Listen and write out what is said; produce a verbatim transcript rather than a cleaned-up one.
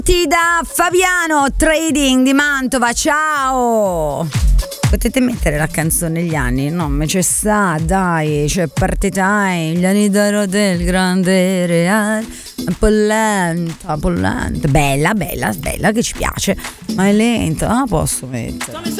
Ti da Fabiano Trading di Mantova, ciao. Potete mettere la canzone Gli anni? No, ma c'è sta, dai, c'è party time, gli anni d'oro del grande Real. Un po' lenta, un po' lenta. Bella, bella, bella, che ci piace. Ma è lenta, ah, posso mettere.